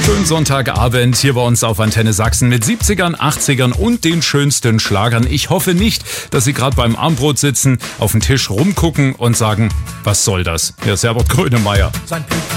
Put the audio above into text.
Schönen Sonntagabend hier bei uns auf Antenne Sachsen mit 70ern, 80ern und den schönsten Schlagern. Ich hoffe nicht, dass Sie gerade beim Abendbrot sitzen, auf den Tisch rumgucken und sagen, was soll das? Herr Herbert Grönemeyer.